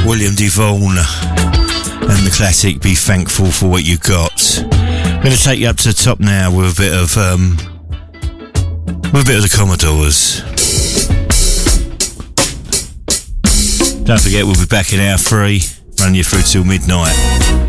William DeVaughn and the classic Be Thankful for What You Got. I'm going to take you up to the top now with a bit of the Commodores. Don't forget, we'll be back in hour 3, running you through till midnight.